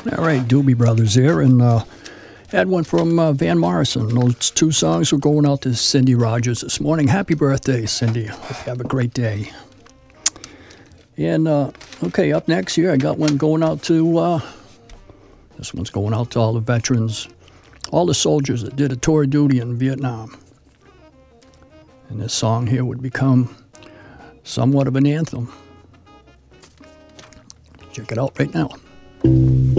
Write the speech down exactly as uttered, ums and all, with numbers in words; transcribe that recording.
All right, Doobie Brothers here, and uh, had one from uh, Van Morrison. Those two songs were going out to Cindy Rogers this morning. Happy birthday, Cindy. Hope you have a great day. And, uh, okay, up next here, I got one going out to, uh, this one's going out to all the veterans, all the soldiers that did a tour of duty in Vietnam. And this song here would become somewhat of an anthem. Check it out right now.